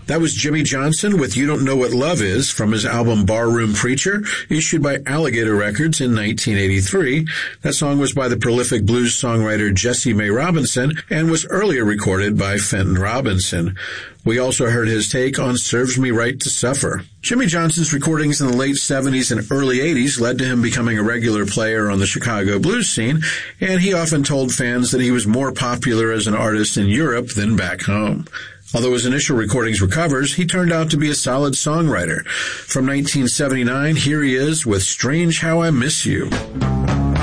That was Jimmy Johnson with You Don't Know What Love Is from his album Barroom Preacher, issued by Alligator Records in 1983. That song was by the prolific blues songwriter Jessie Mae Robinson and was earlier recorded by Fenton Robinson. We also heard his take on Serves Me Right to Suffer. Jimmy Johnson's recordings in the late 70s and early 80s led to him becoming a regular player on the Chicago blues scene, and he often told fans that he was more popular as an artist in Europe than back home. Although his initial recordings were covers, he turned out to be a solid songwriter. From 1979, here he is with Strange How I Miss You.